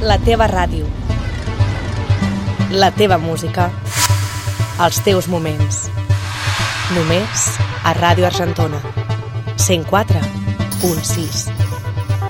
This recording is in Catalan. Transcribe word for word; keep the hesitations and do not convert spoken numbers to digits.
La teva ràdio. La teva música. Els teus moments. Només a Ràdio Argentona. cent quatre punt sis.